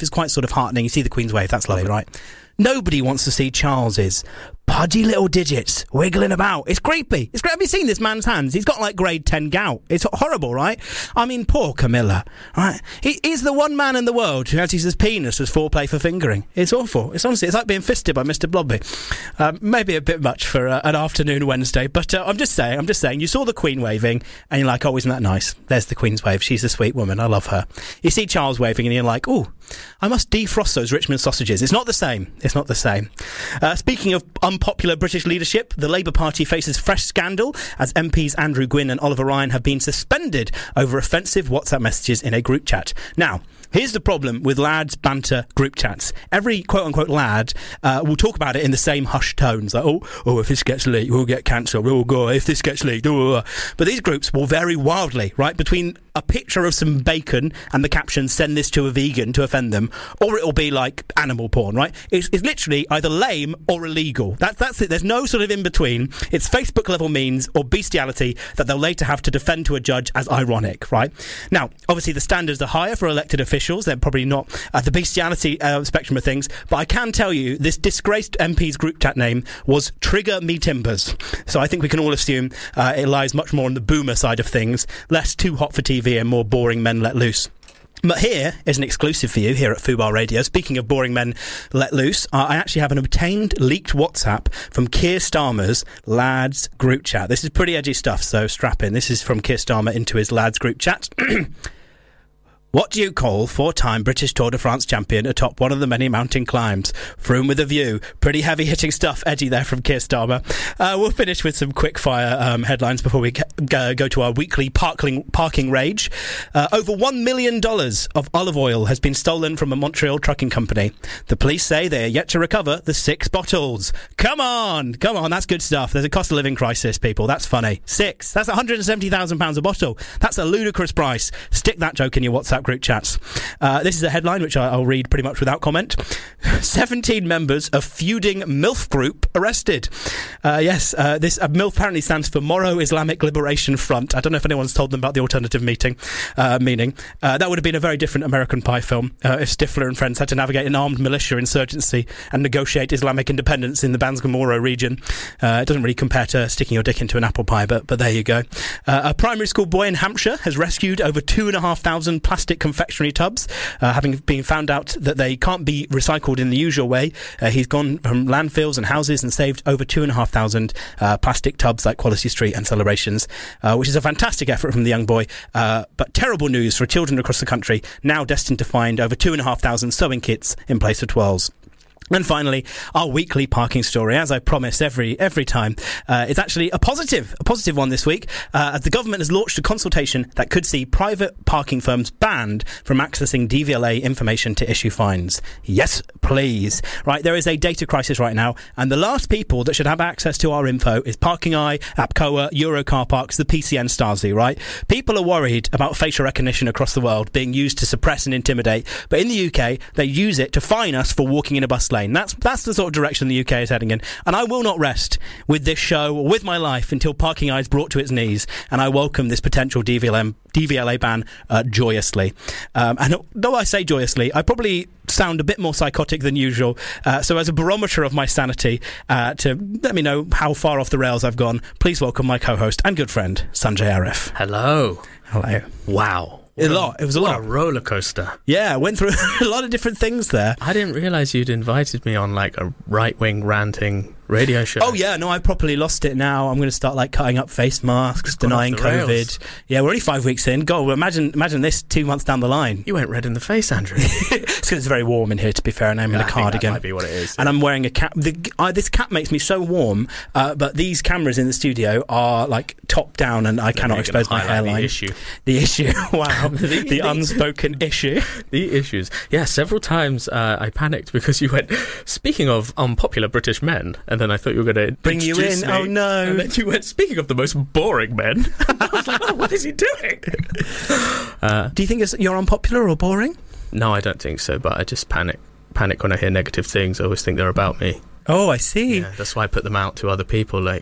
It's quite sort of heartening. You see the Queen's wave, that's lovely, right? Nobody wants to see Charles's pudgy little digits wiggling about. It's creepy. It's great. Have you seen this man's hands? He's got like grade 10 gout. It's horrible, right? I mean, poor Camilla, right? He's the one man in the world who has his penis as foreplay for fingering. It's awful. It's honestly, it's like being fisted by Mr. Blobby. Maybe a bit much for an afternoon Wednesday, but I'm just saying, you saw the Queen waving and you're like, oh, isn't that nice? There's the Queen's wave. She's a sweet woman. I love her. You see Charles waving and you're like, oh, I must defrost those Richmond sausages. It's not the same. It's not the same. Speaking of unpopular British leadership, the Labour Party faces fresh scandal as MPs Andrew Gwynn and Oliver Ryan have been suspended over offensive WhatsApp messages in a group chat. Now, here's the problem with lads' banter group chats. Every quote-unquote lad will talk about it in the same hushed tones. Like, oh, if this gets leaked, we'll get cancelled. Oh, God, if this gets leaked. Oh. But these groups will vary wildly, right? Between a picture of some bacon and the caption, send this to a vegan to offend them, or it'll be like animal porn, right? It's literally either lame or illegal. That's it. There's no sort of in-between. It's Facebook-level means or bestiality that they'll later have to defend to a judge as ironic, right? Now, obviously, the standards are higher for elected officials. They're probably not at the bestiality spectrum of things, but I can tell you this disgraced MP's group chat name was Trigger Me Timbers. So I think we can all assume it lies much more on the boomer side of things, less too hot for TV and more boring men let loose. But here is an exclusive for you here at Fubar Radio. Speaking of boring men let loose, I actually have an obtained leaked WhatsApp from Keir Starmer's lads group chat. This is pretty edgy stuff, so strap in. This is from Keir Starmer into his lads group chat. What do you call four-time British Tour de France champion atop one of the many mountain climbs? Froome with a view. Pretty heavy-hitting stuff, edgy there from Keir Starmer. We'll finish with some quick-fire headlines before we go to our weekly parking rage. Over $1 million of olive oil has been stolen from a Montreal trucking company. The police say they are yet to recover the 6 bottles. Come on, that's good stuff. There's a cost of living crisis, people. That's funny. 6. That's £170,000 a bottle. That's a ludicrous price. Stick that joke in your WhatsApp group chats. This is a headline which I'll read pretty much without comment. 17 members of feuding MILF group arrested. This MILF apparently stands for Moro Islamic Liberation Front. I don't know if anyone's told them about the alternative meaning. That would have been a very different American Pie film if Stifler and friends had to navigate an armed militia insurgency and negotiate Islamic independence in the Banzga-Moro region. It doesn't really compare to sticking your dick into an apple pie, but there you go. A primary school boy in Hampshire has rescued over 2,500 plastic confectionery tubs, having been found out that they can't be recycled in the usual way. He's gone from landfills and houses and saved over 2,500 plastic tubs like Quality Street and Celebrations, which is a fantastic effort from the young boy, but terrible news for children across the country, now destined to find over 2,500 sewing kits in place of twirls. And finally, our weekly parking story, as I promise every time. It's actually a positive one this week, as the government has launched a consultation that could see private parking firms banned from accessing DVLA information to issue fines. Yes, please. Right, there is a data crisis right now, and the last people that should have access to our info is Parking Eye, APCOA, Eurocar Parks, the PCN Stasi, right? People are worried about facial recognition across the world being used to suppress and intimidate, but in the UK, they use it to fine us for walking in a bus lane. That's the sort of direction the UK is heading in. And I will not rest with this show or with my life until Parking Eye is brought to its knees. And I welcome this potential DVLA ban joyously. And though I say joyously, I probably sound a bit more psychotic than usual. So as a barometer of my sanity, to let me know how far off the rails I've gone, please welcome my co-host and good friend, Sanjay Arif. Hello. Wow. It was a lot. What a roller coaster. Yeah, went through a lot of different things there. I didn't realise you'd invited me on like a right-wing ranting radio show. Oh yeah, no, I properly lost it now. I'm going to start like cutting up face masks, denying COVID. Rails. Yeah, we're only 5 weeks in. God, imagine this 2 months down the line. You went red in the face, Andrew. It's because it's very warm in here, to be fair, and I'm in a cardigan. That might be what it is. And I'm wearing a cap. This cap makes me so warm, but these cameras in the studio are like top down, and I cannot expose my hairline. The issue. Wow. the unspoken issue. The issues. Yeah, several times I panicked because you went, speaking of unpopular British men, and then I thought you were going to bring you in. Me, oh no! And then you went, speaking of the most boring men. I was like, oh, what is he doing? Do you think you're unpopular or boring? No, I don't think so. But I just panic when I hear negative things. I always think they're about me. Oh, I see. Yeah, that's why I put them out to other people. Like,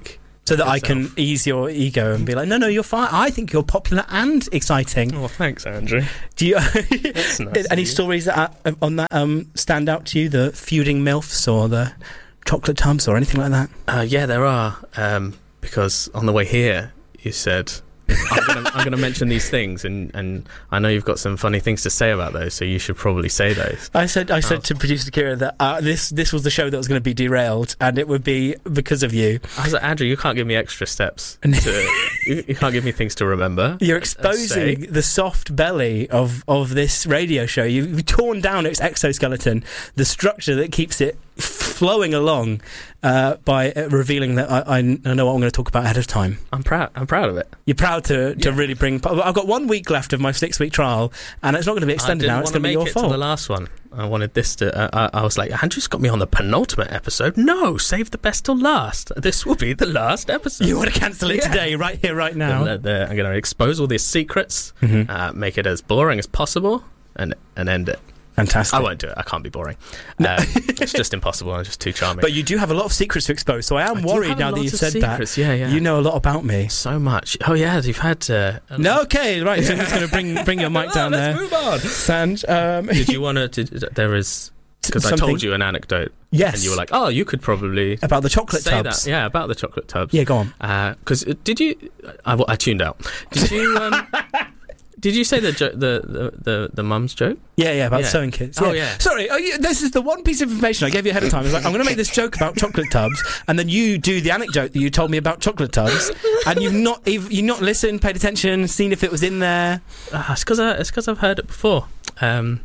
so that I can ease your ego and be like, no, you're fine. I think you're popular and exciting. Oh, thanks, Andrew. Do you That's nice any stories that on that stand out to you? The feuding MILFs or the chocolate tubs or anything like that? Yeah, there are. Because on the way here, you said, I'm going to mention these things, and I know you've got some funny things to say about those, so you should probably say those. I said to producer Kira that this was the show that was going to be derailed, and it would be because of you. I was like, Andrew, you can't give me extra steps. You can't give me things to remember. You're exposing the soft belly of this radio show. You've torn down its exoskeleton, the structure that keeps it flowing along, by revealing that I know what I'm going to talk about ahead of time. I'm proud of it. You're proud to really bring. I've got 1 week left of my 6-week trial, and it's not going to be extended now. It's going to be your fault. To the last one, I wanted this to. I was like, Andrew's got me on the penultimate episode. No, save the best till last. This will be the last episode. You want to cancel it today, right here, right now? I'm going to expose all these secrets, make it as boring as possible, and end it. Fantastic. I won't do it. I can't be boring. It's just impossible. I'm just too charming. But you do have a lot of secrets to expose, so I am worried now that you've said secrets. that. Yeah. You know a lot about me. So much. Oh, yeah, you've had... No, okay, right. So I'm just going to bring your mic down there. Let's move on. Sand. Did you want to... There is... Because I told you an anecdote. Yes. And you were like, oh, you could probably... About the chocolate tubs. That. Yeah, about the chocolate tubs. Yeah, go on. Because did you... I tuned out. Did you... Did you say the mum's joke? Yeah, about sewing kits. Yeah. Oh, yeah. Sorry, this is the one piece of information I gave you ahead of time. I was like, I'm going to make this joke about chocolate tubs, and then you do the anecdote that you told me about chocolate tubs, and you've not listened, paid attention, seen if it was in there. It's because I've heard it before. That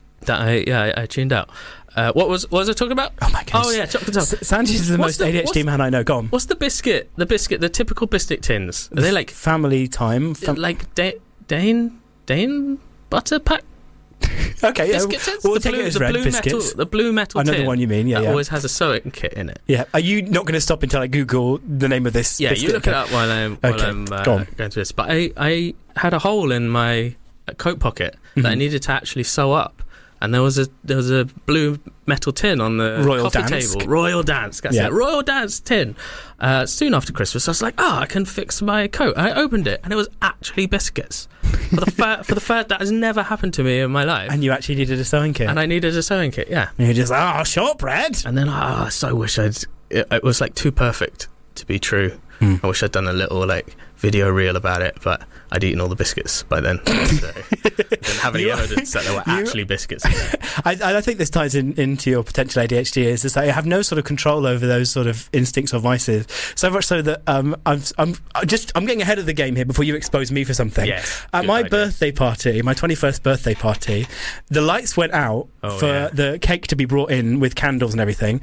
I tuned out. What was I talking about? Oh my goodness. Oh yeah, chocolate tubs. Sanjay is the most ADHD man I know. Go on. What's the biscuit? The typical biscuit tins. Are they like family time? Like Dane butter pack? Okay, biscuit tins? We'll take it as red biscuits. The blue metal tin. I know the one you mean. Yeah, that always has a sewing kit in it. Yeah. Are you not going to stop until I Google the name of this? Yeah, biscuit? You look it up while I'm going through this. But I had a hole in my coat pocket that I needed to actually sew up. And there was a blue metal tin on the coffee table. Royal Dansk. That's it. Royal Dansk tin. Soon after Christmas, I was like, I can fix my coat. I opened it, and it was actually biscuits. For the first, that has never happened to me in my life. And you actually needed a sewing kit. And I needed a sewing kit. Yeah. And you're just shortbread. And then I so wish it was like too perfect to be true. I wish I'd done a little video reel about it, but I'd eaten all the biscuits by then. So I didn't have any evidence that there were actually biscuits in there. I think this ties into your potential ADHD is that you have no sort of control over those sort of instincts or vices. So much so that I'm getting ahead of the game here before you expose me for something. Yes, At my birthday party, my 21st birthday party, the lights went out for the cake to be brought in with candles and everything.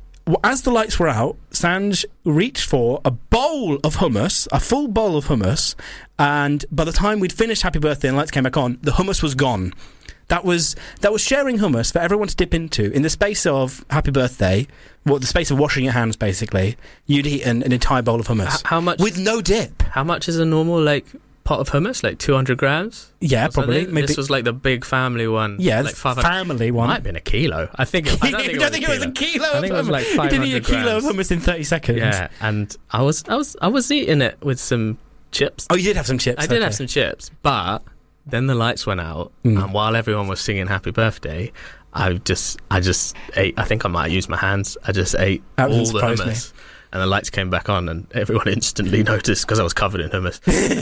As the lights were out, Sanj reached for a bowl of hummus, a full bowl of hummus, and by the time we'd finished Happy Birthday and the lights came back on, the hummus was gone. That was sharing hummus for everyone to dip into. In the space of Happy Birthday, the space of washing your hands, basically, you'd eaten an entire bowl of hummus. How much? With no dip. How much is a normal, pot of hummus? 200 grams? Yeah, probably. Maybe. This was the big family one. Yeah, family one. It might have been a kilo. I don't think it was a kilo. I think it was 500 grams. You didn't eat a kilo of hummus in 30 seconds. Yeah, and I was eating it with some chips. Oh, you did have some chips. I did have some chips, but then the lights went out, and while everyone was singing Happy Birthday, I just ate. I think I might have used my hands. I just ate all the hummus. And the lights came back on, and everyone instantly noticed, because I was covered in hummus,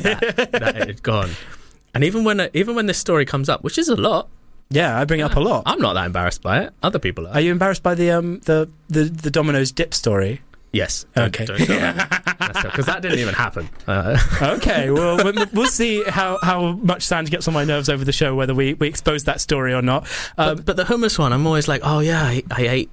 that it had gone. And even when this story comes up, which is a lot. Yeah, I bring it up a lot. I'm not that embarrassed by it. Other people are. Are you embarrassed by the Domino's dip story? Yes. Okay. Because that didn't even happen. Okay, well, we'll see how much Sanj gets on my nerves over the show, whether we expose that story or not. But the hummus one, I'm always like, oh yeah, I ate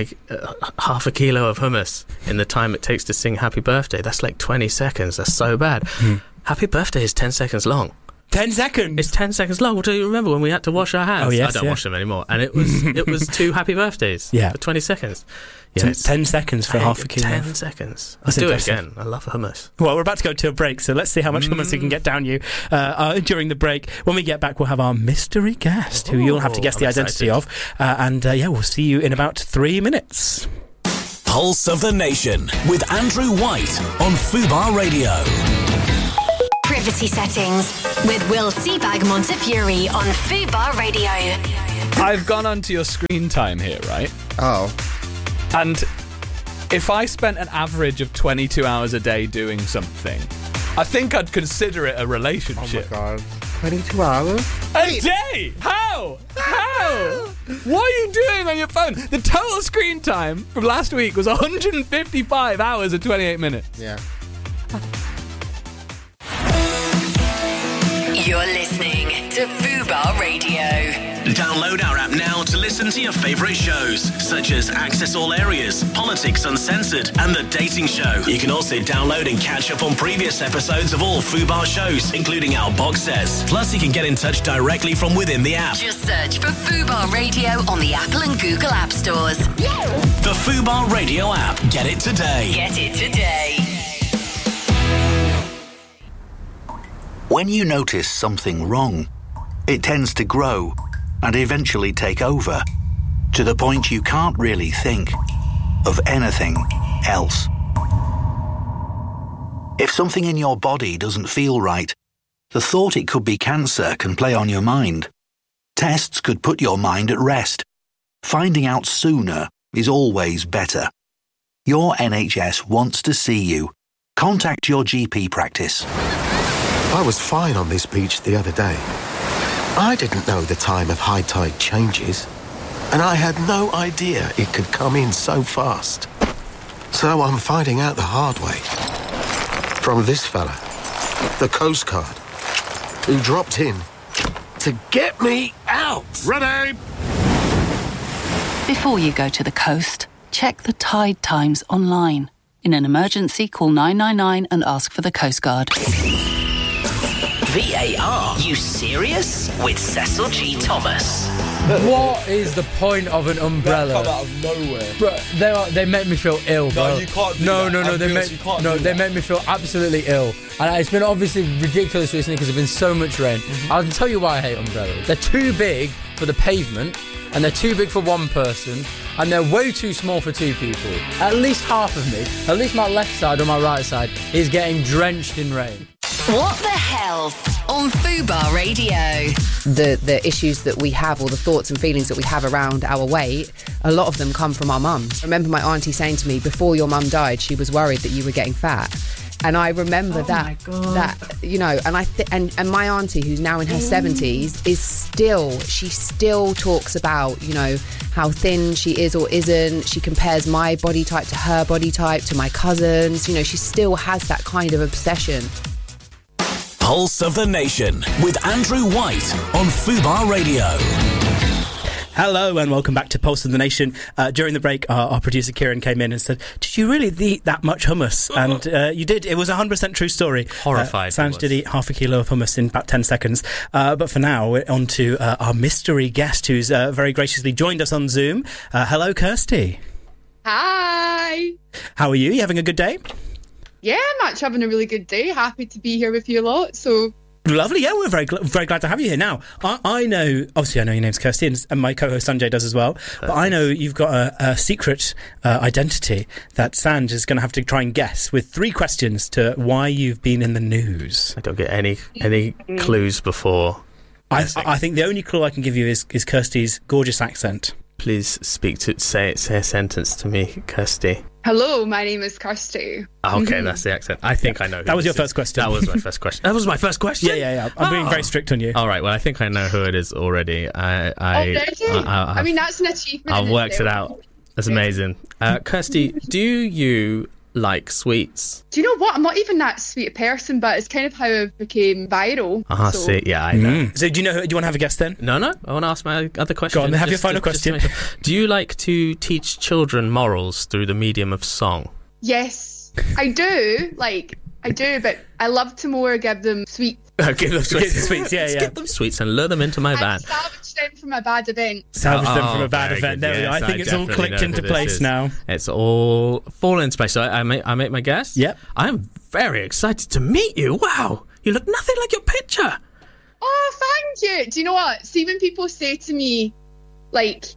half a kilo of hummus in the time it takes to sing Happy Birthday. That's 20 seconds. That's so bad. Happy Birthday is 10 seconds long. 10 seconds? It's 10 seconds long. Do you remember when we had to wash our hands? Oh, yes, I don't wash them anymore. And it was 2 happy birthdays for 20 seconds. Yeah, 10 seconds for half a kilo. 10 seconds. Let's do it again. I love hummus. Well, we're about to go to a break, so let's see how much hummus we can get down you during the break. When we get back, we'll have our mystery guest, who you'll have to guess the identity of. And we'll see you in about 3 minutes. Pulse of the Nation with Andrew White on Fubar Radio. Privacy settings with Will Seabag Montefiore on Fubar Radio. I've gone onto your screen time here, right? Oh. And if I spent an average of 22 hours a day doing something, I think I'd consider it a relationship. Oh my God. 22 hours? A day? How? What are you doing on your phone? The total screen time from last week was 155 hours and 28 minutes. Yeah. You're listening to Fubar Radio. Download our app now to listen to your favourite shows, such as Access All Areas, Politics Uncensored, and The Dating Show. You can also download and catch up on previous episodes of all Fubar shows, including our box sets. Plus, you can get in touch directly from within the app. Just search for Fubar Radio on the Apple and Google App Stores. The Fubar Radio app. Get it today. Get it today. When you notice something wrong, it tends to grow and eventually take over, to the point you can't really think of anything else. If something in your body doesn't feel right, the thought it could be cancer can play on your mind. Tests could put your mind at rest. Finding out sooner is always better. Your NHS wants to see you. Contact your GP practice. I was fine on this beach the other day. I didn't know the time of high tide changes, and I had no idea it could come in so fast. So I'm finding out the hard way. From this fella, the Coast Guard, who dropped in to get me out. Ready! Before you go to the coast, check the tide times online. In an emergency, call 999 and ask for the Coast Guard. VAR, you serious? With Cecil G. Thomas. What is the point of an umbrella? That come out of nowhere. Bro, they make me feel ill, bro. No, you can't do no, that. No, they make me feel absolutely ill. And it's been obviously ridiculous recently because there's been so much rain. I'll tell you why I hate umbrellas. They're too big for the pavement, and they're too big for one person, and they're way too small for two people. At least half of me, at least my left side or my right side, is getting drenched in rain. What the hell on Fubar Radio? The issues that we have, or the thoughts and feelings that we have around our weight, a lot of them come from our mums. I remember my auntie saying to me, before your mum died, she was worried that you were getting fat. And I remember that, you know, and and my auntie, who's now in her 70s, she still talks about, you know, how thin she is or isn't. She compares my body type to her body type, to my cousins. You know, she still has that kind of obsession. Pulse of the Nation with Andrew White on Fubar Radio. Hello and welcome back to Pulse of the Nation. During the break, our producer Kieran came in and said, "Did you really eat that much hummus?" And you did. It was a 100% true story. Horrified. Sanj did eat half a kilo of hummus in about 10 seconds. But for now, we're on to our mystery guest who's very graciously joined us on Zoom. Hello, Kirsty. Hi. How are you? You having a good day? Yeah, I'm actually having a really good day. Happy to be here with you a lot. So lovely. Yeah, we're very glad to have you here. Now, I know, obviously I know your name's Kirsty, and my co-host Sanjay does as well, but I know you've got a secret identity that Sanj is going to have to try and guess with 3 questions to why you've been in the news. I don't get any clues before. I think the only clue I can give you is Kirsty's gorgeous accent. Please say a sentence to me, Kirsty. Hello, my name is Kirsty. Okay, that's the accent. I think I know who that was your first question. That was my first question. That was my first question? Yeah. I'm being very strict on you. All right, well, I think I know who it is already. I mean, that's an achievement. I've worked it out. That's amazing. Kirsty, do you like sweets? Do you know what? I'm not even that sweet a person, but it's kind of how I became viral. See, yeah, I know. So do you want to have a guess then? No, I want to ask my other question. Go on, have your final question. Do you like to teach children morals through the medium of song? Yes, I do. But I love to more give them sweets. Give them sweets, yeah. Give them sweets and lure them into my van. Salvage them from a bad event. There we go. I think it's all clicked into place now. It's all fallen into place. So I make my guess? Yep. I'm very excited to meet you. Wow. You look nothing like your picture. Oh, thank you. Do you know what? See, when people say to me, like,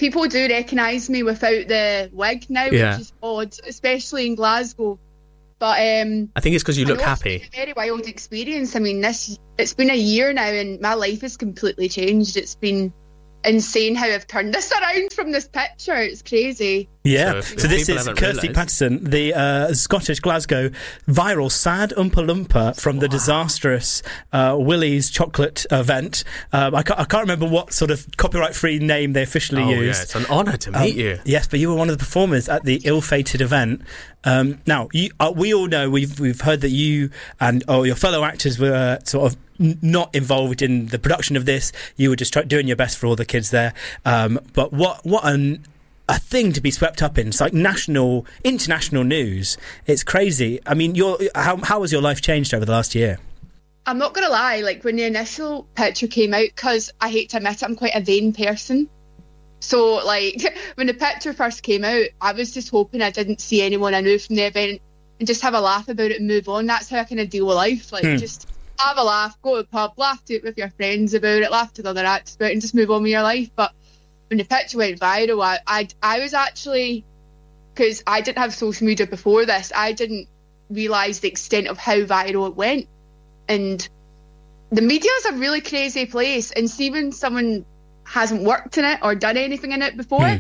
people do recognise me without the wig now, which is odd, especially in Glasgow. But I think it's because you look happy. It's been a very wild experience. I mean, it's been a year now, and my life has completely changed. It's been insane how I've turned this around from this picture. It's crazy. Yeah. So this is Kirsty Patterson, the Scottish Glasgow viral sad Oompa Loompa from the disastrous Willie's chocolate event. I can't remember what sort of copyright-free name they officially used. Yeah, it's an honour to meet you. Yes, but you were one of the performers at the ill-fated event. Now, we all know, we've heard that you and your fellow actors were sort of not involved in the production of this. You were just doing your best for all the kids there. But what a thing to be swept up in. It's like international news. It's crazy. I mean, how has your life changed over the last year? I'm not going to lie, like when the initial picture came out, because I hate to admit it, I'm quite a vain person. So, like, when the picture first came out, I was just hoping I didn't see anyone I knew from the event and just have a laugh about it and move on. That's how I kind of deal with life. Like, just have a laugh, go to the pub, laugh to it with your friends about it, laugh to the other actors about it, and just move on with your life. But when the picture went viral, I was actually, because I didn't have social media before this, I didn't realise the extent of how viral it went. And the media is a really crazy place, and see when someone hasn't worked in it or done anything in it before,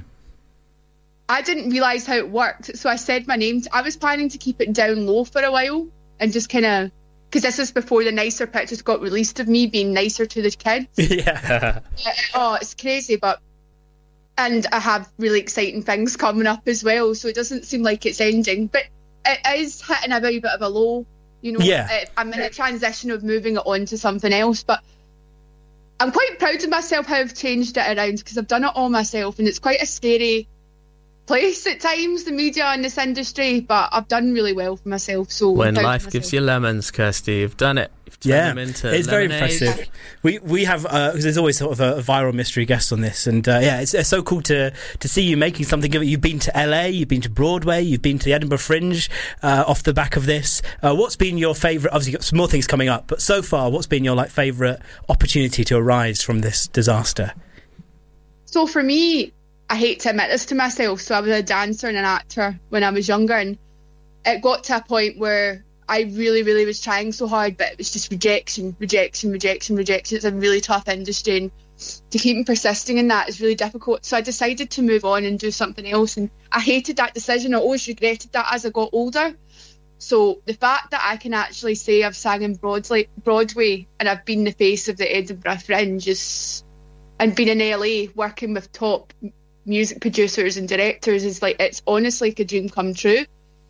I didn't realise how it worked. So I said my name. I was planning to keep it down low for a while and just kind of, because this is before the nicer pictures got released of me being nicer to the kids. Yeah. Oh, it's crazy, and I have really exciting things coming up as well, so it doesn't seem like it's ending, but it is hitting a very bit of a low, you know. Yeah. I'm in a transition of moving it on to something else, but I'm quite proud of myself how I've changed it around, because I've done it all myself, and it's quite a scary place at times, the media and this industry, but I've done really well for myself. So when life gives you lemons, Kirsty, you've done it. You've turned them into it's lemonade. Very impressive. We have because there's always sort of a viral mystery guest on this, and it's so cool to see you making something of it. You've been to LA, you've been to Broadway, you've been to the Edinburgh Fringe off the back of this. What's been your favourite? Obviously, you've got some more things coming up, but so far, what's been your favourite opportunity to arise from this disaster? So for me, I hate to admit this to myself, so I was a dancer and an actor when I was younger, and it got to a point where I really, really was trying so hard, but it was just rejection. It's a really tough industry, and to keep persisting in that is really difficult. So I decided to move on and do something else, and I hated that decision. I always regretted that as I got older. So the fact that I can actually say I've sang in Broadway and I've been the face of the Edinburgh Fringe and been in LA working with top music producers and directors is it's honestly like a dream come true.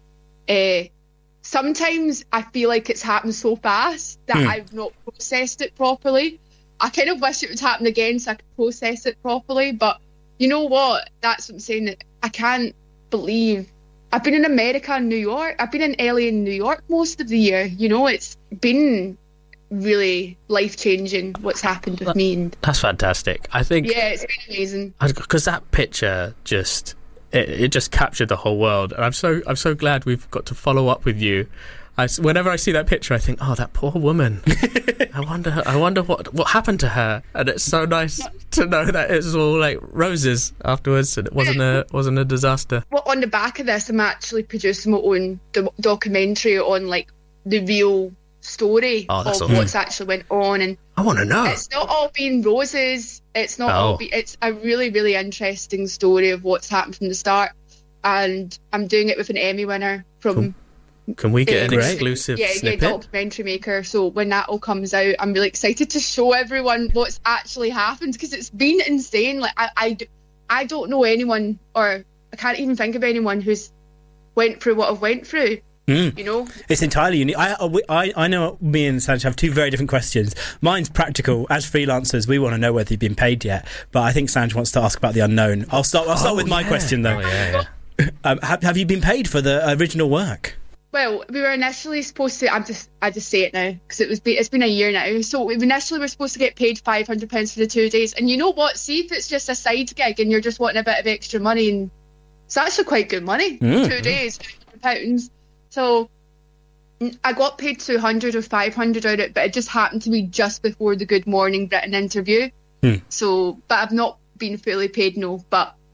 Sometimes I feel like it's happened so fast that I've not processed it properly. I kind of wish it would happen again so I could process it properly, but you know what? That's what I'm saying. That I can't believe I've been in America and New York. I've been in LA and New York most of the year. You know, it's been really life-changing what's happened with me. And that's fantastic. I think it's been amazing, because that picture just it just captured the whole world, and I'm so glad we've got to follow up with you. Whenever I see that picture, I think, oh, that poor woman. I wonder what happened to her. And it's so nice to know that it was all like roses afterwards, and it wasn't a disaster. Well, on the back of this, I'm actually producing my own documentary on the real story of what's actually went on, and I want to know. It's not all been roses. It's not it's a really, really interesting story of what's happened from the start, and I'm doing it with an Emmy winner from. Can we get an exclusive snippet? Yeah, documentary maker. So when that all comes out, I'm really excited to show everyone what's actually happened, because it's been insane. I don't know anyone, or I can't even think of anyone who's went through what I've went through. You know, it's entirely unique. I know me and Sanj have two very different questions. Mine's practical. As freelancers, we want to know whether you've been paid yet, but I think Sanj wants to ask about the unknown. I'll start with my question though. Have you been paid for the original work? Well, we were initially supposed to. I just say it now because it's been a year now. So we initially were supposed to get paid £500 for the 2 days, and you know what? See if it's just a side gig and you're just wanting a bit of extra money, and it's actually quite good money. 2 days, £500. So I got paid 200 or 500 out of it, but it just happened to be just before the Good Morning Britain interview. So, but I've not been fully paid, no. But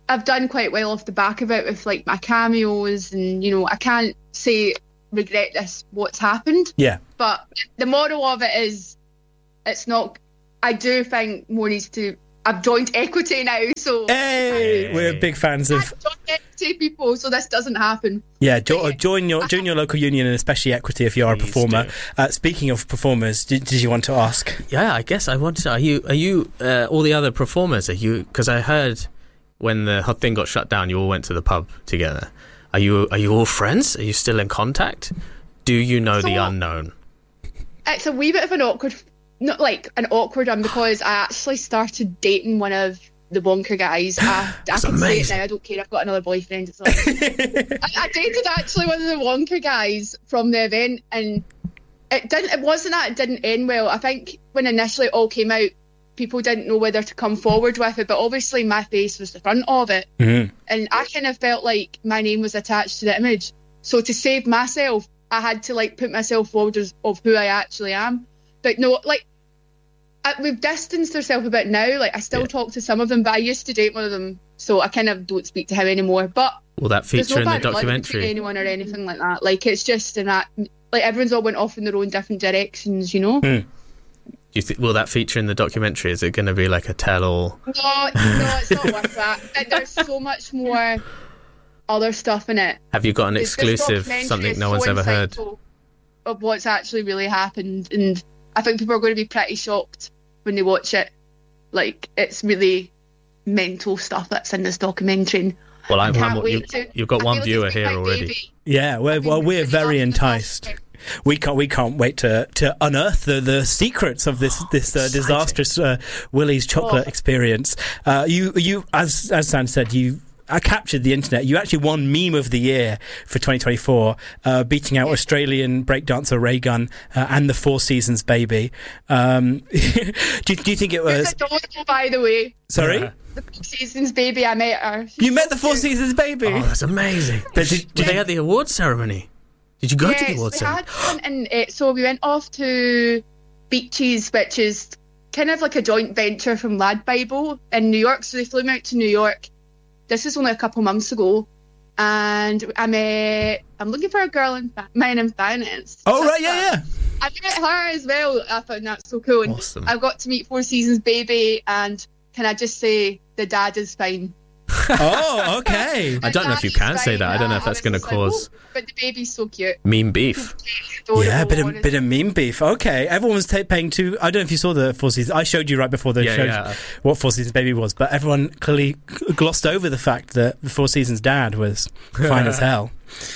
I've done quite well off the back of it with like my cameos, and you know, I can't say regret this what's happened. Yeah. But the moral of it is, it's not. I do think more needs to. I've joined Equity now, so hey, we're big fans of join Equity, people, so this doesn't happen. Yeah, join your local union, and especially Equity if you are a performer. Speaking of performers, did you want to ask? Yeah, I guess I wanted to. Are you all the other performers? Are you? Because I heard when the whole thing got shut down, you all went to the pub together. Are you all friends? Are you still in contact? Do you know the unknown? It's a wee bit of an awkward. Not like an awkward one, because I actually started dating one of the Wonka guys. I can say it now, I don't care, I've got another boyfriend. It's like, I dated actually one of the Wonka guys from the event, and it didn't end well. I think when initially it all came out, people didn't know whether to come forward with it, but obviously my face was the front of it. Mm-hmm. And I kind of felt like my name was attached to the image. So to save myself, I had to like put myself forward of who I actually am. But no, like, we've distanced ourselves a bit now. Like, I still talk to some of them, but I used to date one of them, so I kind of don't speak to him anymore. But will that feature in the documentary? Anyone or anything like that? Like, it's just in that, like, everyone's all went off in their own different directions, you know. Do you will that feature in the documentary? Is it going to be like a tell-all? No, it's not worth that. And there's so much more other stuff in it. Have you got an exclusive, something no one's ever heard of what's actually really happened? And I think people are going to be pretty shocked when they watch it. Like, it's really mental stuff that's in this documentary. Well, you've got one viewer here already. Baby. Yeah, we're very enticed. We can't wait to unearth the secrets of this disastrous Willie's chocolate experience. You as Sam said, I captured the internet. You actually won Meme of the Year for 2024, beating out Australian breakdancer Ray Gunn and the Four Seasons Baby. Do you think it was adorable, by the way? Sorry? The Four Seasons Baby, I met her. You met the Four Seasons Baby? Oh, that's amazing. Did they have the awards ceremony? Did you go to the awards ceremony? So we went off to Beaches, which is kind of like a joint venture from Lad Bible in New York. So they flew me out to New York. This is only a couple months ago, and I'm looking for a girl in finance. Oh, right, yeah. I met her as well. I found that so cool. And awesome. I got to meet Four Seasons Baby, and can I just say the dad is fine. Oh, okay. I don't know if you can say that. I don't know if that's going to cause... but the baby's so cute. Meme beef. Yeah, bit of meme beef. Okay, everyone was paying to... I don't know if you saw the Four Seasons. I showed you right before the show what Four Seasons Baby was, but everyone clearly glossed over the fact that the Four Seasons dad was fine as hell.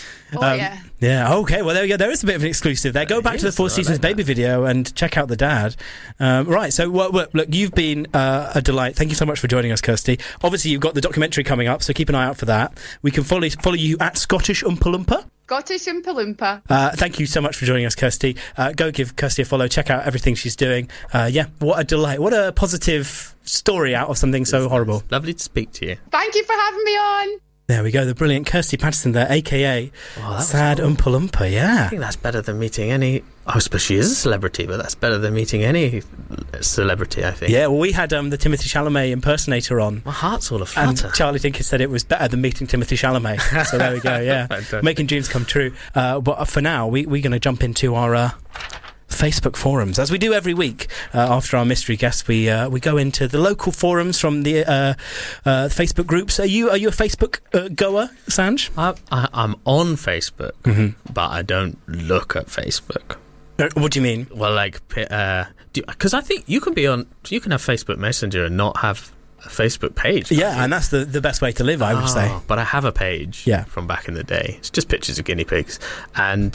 Yeah. Yeah, okay, well, there we go. There is a bit of an exclusive there. Go back to the Four Seasons Baby video and check out the dad. Right, so, look, you've been a delight. Thank you so much for joining us, Kirsty. Obviously, you've got the documentary coming up, so keep an eye out for that. We can follow you at Scottish Oompa Loompa. Scottish Oompa Loompa. Thank you so much for joining us, Kirsty. Go give Kirsty a follow. Check out everything she's doing. What a delight. What a positive story out of something so horrible. Lovely to speak to you. Thank you for having me on. There we go, the brilliant Kirsty Patterson there, a.k.a. Sad Oompa Loompa, yeah. I think that's better than meeting any... I suppose she is a celebrity, but that's better than meeting any celebrity, I think. Yeah, well, we had the Timothée Chalamet impersonator on. My heart's all aflutter. And Charlie Dinkins said it was better than meeting Timothée Chalamet. So there we go, yeah. Making dreams come true. But for now, we're going to jump into our... Facebook forums, as we do every week. After our mystery guests, we go into the local forums from the Facebook groups. Are you a Facebook goer, Sanj? I'm on Facebook, but I don't look at Facebook. What do you mean? Well, like, because I think you can have Facebook Messenger and not have a Facebook page. Yeah, and that's the best way to live, I would say. But I have a page from back in the day. It's just pictures of guinea pigs, and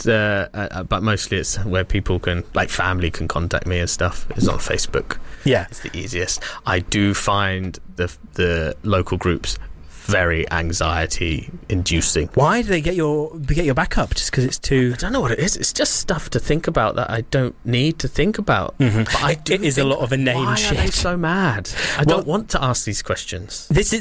but mostly it's where people can, like, family can contact me and stuff. It's on Facebook. Yeah, it's the easiest. I do find the local groups very anxiety inducing. Why do they get your back up? Just because it's too... I don't know what it is. It's just stuff to think about that I don't need to think about. But it is a lot of inane shit. Why are they so mad? I don't want to ask these questions. This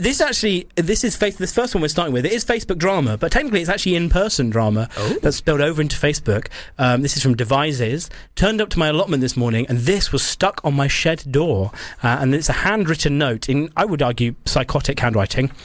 first one we're starting with. It is Facebook drama, but technically it's actually in-person drama that's spilled over into Facebook. This is from Devices. Turned up to my allotment this morning, and this was stuck on my shed door. And it's a handwritten note in, I would argue, psychotic handwriting.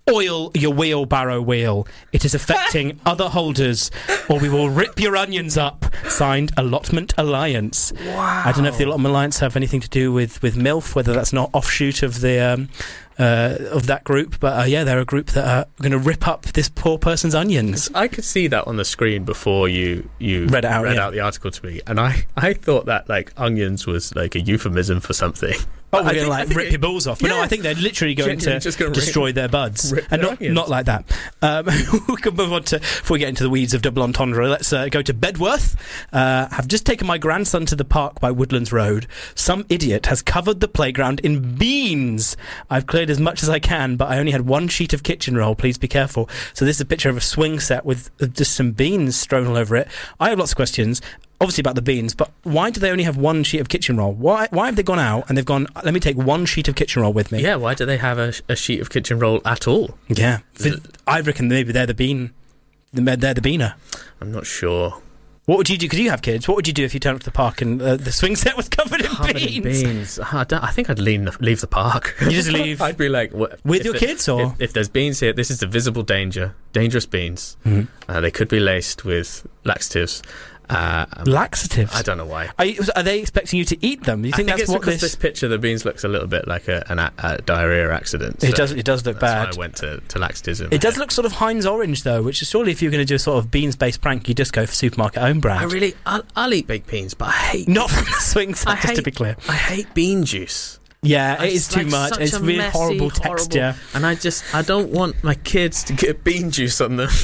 Oil your wheelbarrow wheel. It is affecting other holders, or we will rip your onions up. Signed, Allotment Alliance. Wow. I don't know if the Allotment Alliance have anything to do with MILF, whether that's not offshoot of the of that group, but they're a group that are going to rip up this poor person's onions. I could see that on the screen before you read out the article to me, and I thought that like onions was like a euphemism for something. Oh, we're going to rip your balls off. But no, I think they're literally going to destroy their buds. And not like that. We can move on to, before we get into the weeds of double entendre, let's go to Bedworth. I've just taken my grandson to the park by Woodlands Road. Some idiot has covered the playground in beans. I've cleared as much as I can, but I only had one sheet of kitchen roll. Please be careful. So this is a picture of a swing set with just some beans strewn all over it. I have lots of questions. Obviously about the beans, but why do they only have one sheet of kitchen roll? Why have they gone out and they've gone, let me take one sheet of kitchen roll with me? Yeah, why do they have a sheet of kitchen roll at all? Yeah. I reckon maybe they're the beaner. I'm not sure. What would you do? Because you have kids. What would you do if you turned up to the park and the swing set was covered in beans? I think I'd leave the park. You just leave? I'd be like... With your kids, or...? If there's beans here, this is the visible danger. Dangerous beans. Mm-hmm. They could be laced with laxatives. Laxatives? I don't know why. Are they expecting you to eat them? You think I think that's it's because this picture, the beans looks a little bit like a diarrhea accident. It does look bad. That's why I went to laxatives. It does look sort of Heinz Orange, though, which is surely if you're going to do a sort of beans-based prank, you just go for supermarket own brand. I'll eat baked beans, but I hate... Not from the swing set, just to be clear. I hate bean juice. Yeah, it is too much. It's really messy, horrible texture. And I don't want my kids to get bean juice on them.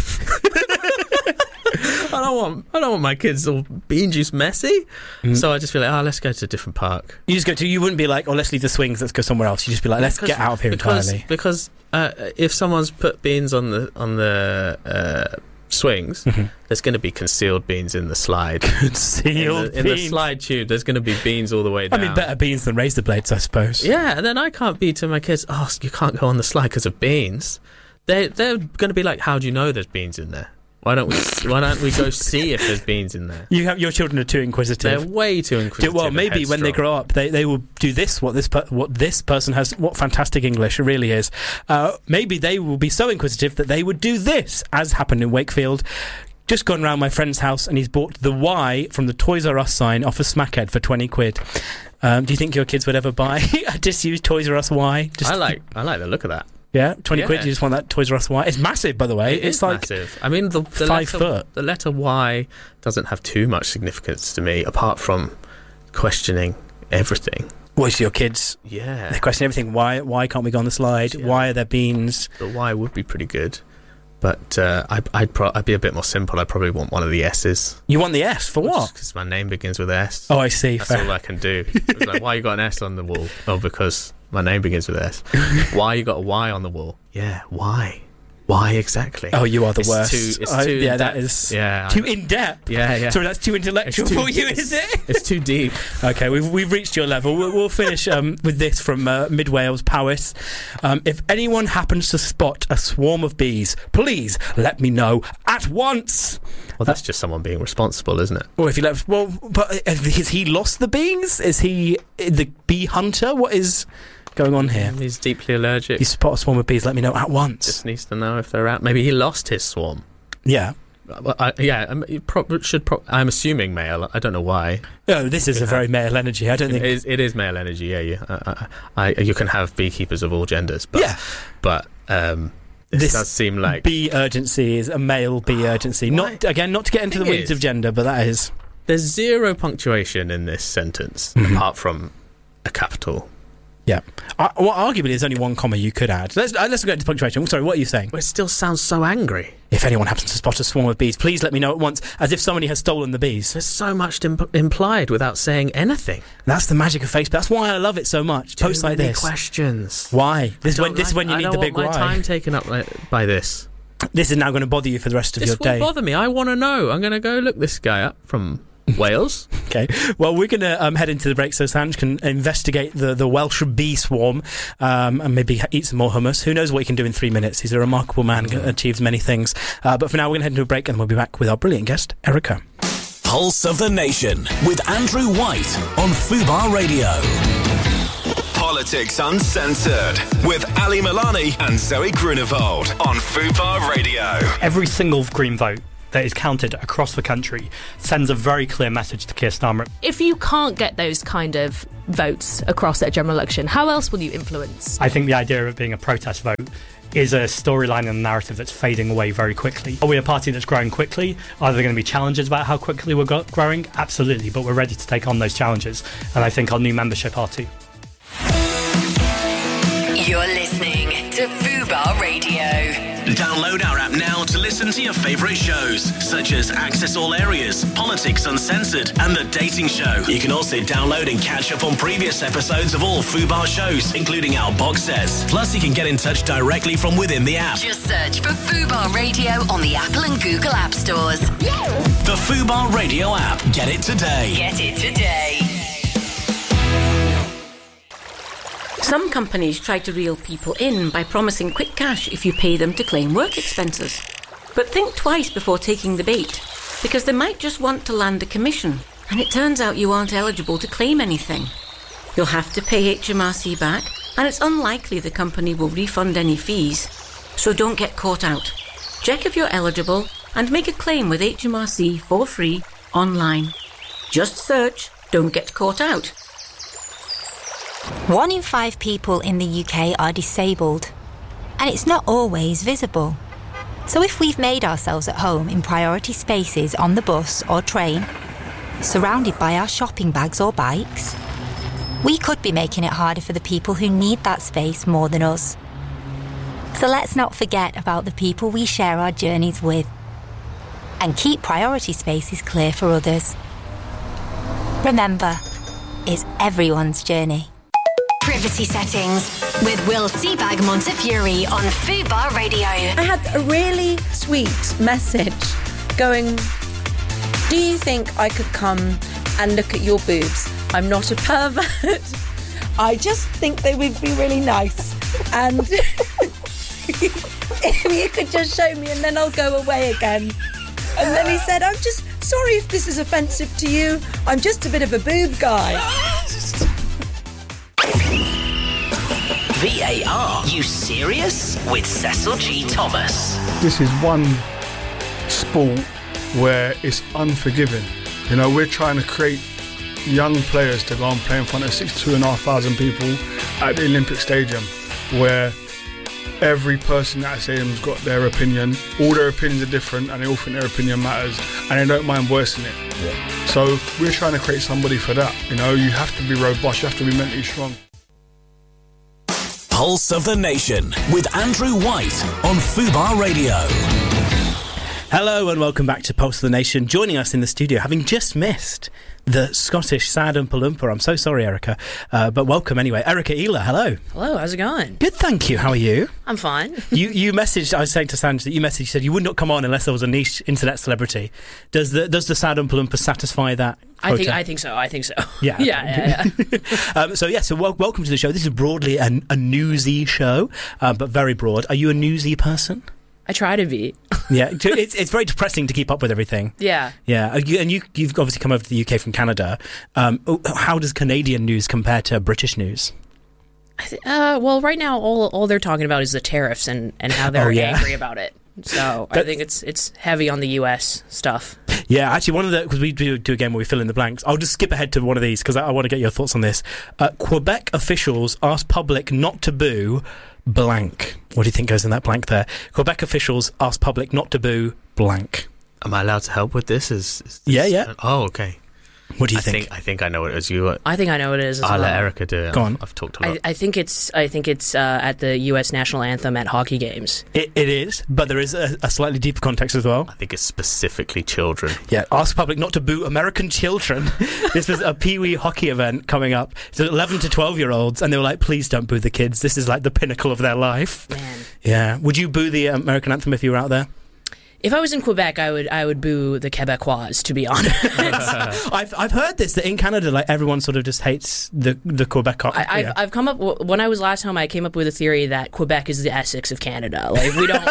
I don't want my kids all bean juice messy. So I just feel like, let's go to a different park. You wouldn't be like, let's leave the swings, let's go somewhere else. You just be like, let's get out of here entirely. Because if someone's put beans on the swings, there's going to be concealed beans in the slide. Concealed beans? In the slide tube, there's going to be beans all the way down. I mean, better beans than razor blades, I suppose. Yeah, and then I can't be to my kids, you can't go on the slide because of beans. They're going to be like, how do you know there's beans in there? Why don't we go see if there's beans in there? Your children are too inquisitive. They're way too inquisitive. Well, maybe when they grow up, they will do this. What this person has. What fantastic English it really is. Maybe they will be so inquisitive that they would do this, as happened in Wakefield. Just gone round my friend's house and he's bought the Y from the Toys R Us sign off a smackhead for 20 quid. Do you think your kids would ever buy a disused Toys R Us Y? I like the look of that. Yeah, 20 quid, you just want that Toys R Us Y. It's massive, by the way. It's like massive. I mean, the 5 foot. The letter Y doesn't have too much significance to me, apart from questioning everything. What is your kids? Yeah. They question everything. Why can't we go on the slide? Yeah. Why are there beans? The Y would be pretty good. But I'd be a bit more simple. I'd probably want one of the S's. You want the S? For what? Because my name begins with S. Oh, I see. That's all I can do. It's like, why you got an S on the wall? Oh, because my name begins with S. Why you got a Y on the wall? Yeah, why? Why exactly? Oh, you are the worst. It's too yeah, that is too in-depth. Yeah. Sorry, that's too intellectual for you, is it? It's too deep. Okay, we've reached your level. We'll finish with this from Mid Wales, Powys. If anyone happens to spot a swarm of bees, please let me know at once. Well, that's just someone being responsible, isn't it? Or if he but has he lost the bees? Is he the bee hunter? What is going on here? He's deeply allergic. You spot a swarm of bees, let me know at once. Just needs to know if they're out. Maybe he lost his swarm. Yeah. I'm assuming male. I don't know why. Oh, this is a very male energy. I don't think it is male energy. Yeah. You can have beekeepers of all genders, but this does seem like bee urgency is a male bee urgency. Not to get into the weeds of gender, but that is. There's zero punctuation in this sentence apart from a capital. Yeah. Well, arguably, there's only one comma you could add. Let's go into punctuation. Sorry, what are you saying? Well, it still sounds so angry. If anyone happens to spot a swarm of bees, please let me know at once, as if somebody has stolen the bees. There's so much implied without saying anything. That's the magic of Facebook. That's why I love it so much. Posts like this. Questions. Why? This is when you need the big why. I don't want my time taken up by this. This is now going to bother you for the rest of your day. This will bother me. I want to know. I'm going to go look this guy up from Wales. Okay. Well, we're going to head into the break so Sanj can investigate the Welsh bee swarm and maybe eat some more hummus. Who knows what he can do in 3 minutes? He's a remarkable man, achieves many things. But for now, we're going to head into a break and we'll be back with our brilliant guest, Erica. Pulse of the Nation with Andrew White on Fubar Radio. Politics Uncensored with Ali Milani and Zoe Grunewald on Fubar Radio. Every single Green vote that is counted across the country sends a very clear message to Keir Starmer. If you can't get those kind of votes across at a general election, how else will you influence? I think the idea of it being a protest vote is a storyline and a narrative that's fading away very quickly. Are we a party that's growing quickly? Are there going to be challenges about how quickly we're growing? Absolutely, but we're ready to take on those challenges, and I think our new membership are too. You're listening to Fubar Radio. Download our app now to listen to your favourite shows, such as Access All Areas, Politics Uncensored, and The Dating Show. You can also download and catch up on previous episodes of all Fubar shows, including our box sets. Plus, you can get in touch directly from within the app. Just search for Fubar Radio on the Apple and Google App Stores. The Fubar Radio app. Get it today. Get it today. Some companies try to reel people in by promising quick cash if you pay them to claim work expenses. But think twice before taking the bait, because they might just want to land a commission, and it turns out you aren't eligible to claim anything. You'll have to pay HMRC back, and it's unlikely the company will refund any fees. So don't get caught out. Check if you're eligible and make a claim with HMRC for free online. Just search "Don't Get Caught Out." 1 in 5 people in the UK are disabled, and it's not always visible. So if we've made ourselves at home in priority spaces on the bus or train, surrounded by our shopping bags or bikes, we could be making it harder for the people who need that space more than us. So let's not forget about the people we share our journeys with, and keep priority spaces clear for others. Remember, it's everyone's journey. Privacy Settings with Will Seabag Montefiore on Fubar Radio. I had a really sweet message going, do you think I could come and look at your boobs? I'm not a pervert. I just think they would be really nice. And if you could just show me and then I'll go away again. And then he said, I'm just sorry if this is offensive to you. I'm just a bit of a boob guy. VAR, you serious? With Cecil G. Thomas. This is one sport where it's unforgiving. You know, we're trying to create young players to go and play in front of 62,500 people at the Olympic Stadium, where every person at that stadium's got their opinion. All their opinions are different, and they all think their opinion matters, and they don't mind voicing it. Yeah. So we're trying to create somebody for that. You know, you have to be robust, you have to be mentally strong. Pulse of the Nation with Andrew White on Fubar Radio. Hello and welcome back to Pulse of the Nation. Joining us in the studio, having just missed the Scottish Sad Oompa Loompa. I'm so sorry, Erica, but welcome anyway. Erica Ealer, hello. Hello, how's it going? Good, thank you. How are you? I'm fine. You messaged, I was saying to Sanj that you said you would not come on unless there was a niche internet celebrity. Does the Sad Oompa Loompa satisfy that quota? I think so. Yeah. Yeah. So welcome to the show. This is broadly a newsy show, but very broad. Are you a newsy person? I try to be. Yeah, it's very depressing to keep up with everything. Yeah. Yeah, and you've obviously come over to the UK from Canada. How does Canadian news compare to British news? Well, right now, all they're talking about is the tariffs and how they're angry about it. So I think it's heavy on the US stuff. Yeah, actually, because we do a game where we fill in the blanks. I'll just skip ahead to one of these because I want to get your thoughts on this. Quebec officials asked public not to boo blank. What do you think goes in that blank there? Quebec officials asked public not to boo blank. Am I allowed to help with this? Yeah. Oh, okay. What do you think? I think I know what it is. I think I know what it is as I'll well. let Erica do it. Go on. I've talked a lot. I think it's at the US national anthem at hockey games. It is, but there is a slightly deeper context as well. I think it's specifically children. Yeah, ask public not to boo American children. This was a Pee-wee hockey event coming up. So 11 to 12-year-olds, and they were like, please don't boo the kids. This is like the pinnacle of their life. Man. Yeah. Would you boo the American anthem if you were out there? If I was in Quebec, I would boo the Quebecois, to be honest. I've heard this, that in Canada, like, everyone sort of just hates the Quebec. I've come up, when I was last home, I came up with a theory that Quebec is the Essex of Canada. Like, we don't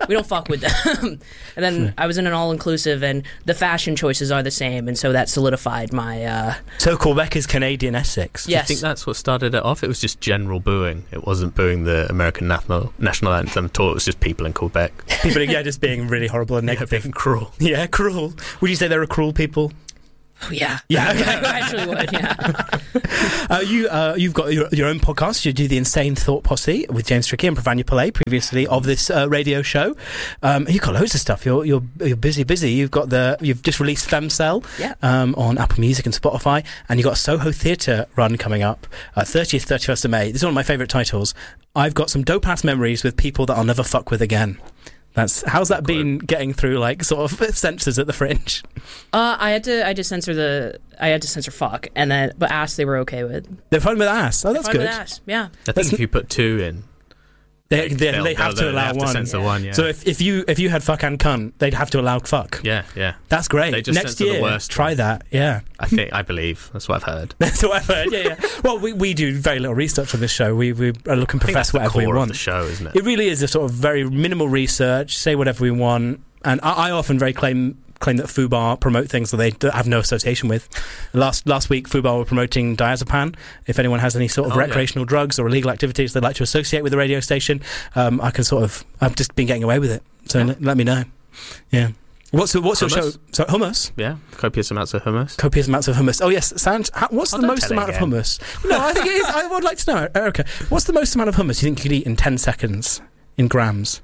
We don't fuck with them. And then I was in an all-inclusive, and the fashion choices are the same, and so that solidified my... So Quebec is Canadian Essex? Yes. I think that's what started it off. It was just general booing. It wasn't booing the American national anthem at all. It was just people in Quebec. People, just being really horrible and negative. And cruel. Yeah, cruel. Would you say they're a cruel people? Yeah. Yeah. I actually would, yeah. You've got your own podcast. You do the Insane Thought Posse with James Trickey and Pravanya Pillay, previously of this radio show. You've got loads of stuff. You're busy. You've just released Femcell on Apple Music and Spotify, and you've got a Soho Theatre run coming up 30th, 31st of May. This is one of my favourite titles. I've got some dope-ass memories with people that I'll never fuck with again. How's that been getting through sort of censors at the Fringe? I had to censor fuck, but ass they were okay with. They're fine with ass. Oh, that's good. With ass, yeah. I think if you put 2 in, they have to allow one. Censor one. Yeah. So if you had fuck and cunt, they'd have to allow fuck. Yeah. That's great. They just Next year, the worst try one. that. Yeah. I believe that's what I've heard. That's what I've heard. Yeah. Well, we do very little research on this show. We are looking to profess whatever we want. Of the show, isn't it? It really is a sort of very minimal research. Say whatever we want, and I often claim that FUBAR promote things that they have no association with. Last week, FUBAR were promoting diazepam. If anyone has any sort of recreational drugs or illegal activities they'd like to associate with the radio station, I've just been getting away with it. So let me know. Yeah. What's your show? So hummus? Yeah, copious amounts of hummus. Copious amounts of hummus. Oh yes, Sanj, what's the most amount of hummus? No, I think it is. I would like to know. Okay, what's the most amount of hummus you think you could eat in 10 seconds in grams?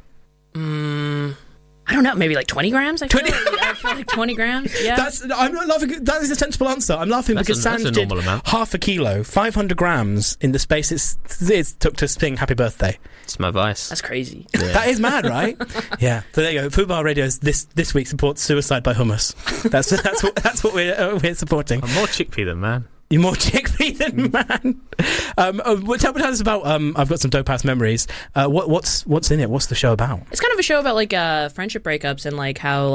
I don't know, maybe 20 grams? I feel like 20 grams, yeah. I'm not laughing. That is a sensible answer. I'm laughing because Sanj did half a kilo, 500 grams in the space it took to sing Happy Birthday. It's my vice. That's crazy. Yeah. That is mad, right? Yeah. So there you go. FUBAR Radio this week supports suicide by hummus. That's what we're supporting. I'm more chickpea than man. You're more chickpea than man. Tell us about. I've got some dope ass memories. What's in it? What's the show about? It's kind of a show about friendship breakups and how